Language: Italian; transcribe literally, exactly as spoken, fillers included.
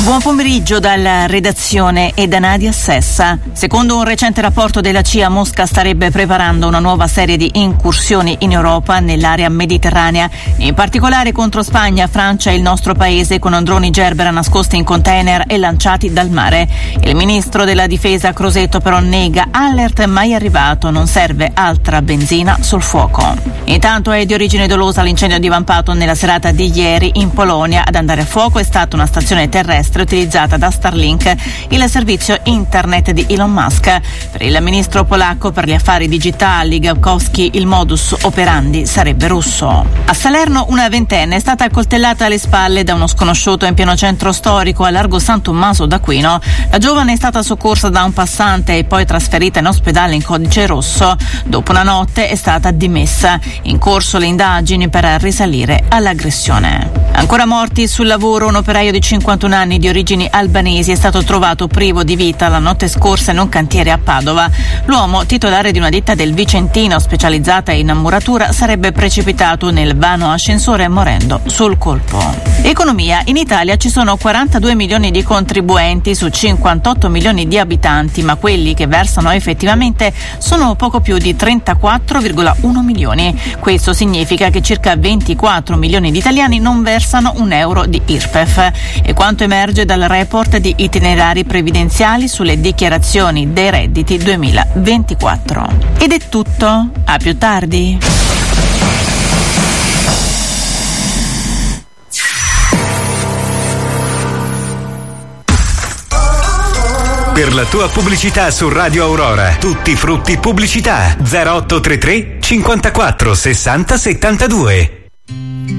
Buon pomeriggio dalla redazione e da Nadia Sessa. Secondo un recente rapporto della C I A, Mosca starebbe preparando una nuova serie di incursioni in Europa nell'area mediterranea, in particolare contro Spagna, Francia e il nostro paese, con droni Gerbera nascosti in container e lanciati dal mare. Il ministro della difesa Crosetto però nega: alert mai arrivato, non serve altra benzina sul fuoco. Intanto è di origine dolosa l'incendio divampato nella serata di ieri in Polonia. Ad andare a fuoco è stata una stazione terrestre utilizzata da Starlink, il servizio internet di Elon Musk. Per il ministro polacco per gli affari digitali Gawkowski il modus operandi sarebbe russo. A Salerno una ventenne è stata accoltellata alle spalle da uno sconosciuto in pieno centro storico a largo San Tommaso d'Aquino. La giovane è stata soccorsa da un passante e poi trasferita in ospedale in codice rosso. Dopo una notte è stata dimessa. In corso le indagini per risalire all'aggressione. Ancora morti sul lavoro, un operaio di cinquantuno anni di origini albanesi è stato trovato privo di vita la notte scorsa in un cantiere a Padova. L'uomo, titolare di una ditta del Vicentino specializzata in muratura, sarebbe precipitato nel vano ascensore morendo sul colpo. Economia. In Italia ci sono quarantadue milioni di contribuenti su cinquantotto milioni di abitanti, ma quelli che versano effettivamente sono poco più di trentaquattro virgola uno milioni. Questo significa che circa ventiquattro milioni di italiani non versano un euro di I R P E F. E quanto emerge dal report di itinerari previdenziali sulle dichiarazioni dei redditi duemilaventiquattro. Ed è tutto. A più tardi. Per la tua pubblicità su Radio Aurora, tutti frutti pubblicità. zero otto tre tre cinquantaquattro sessanta settantadue.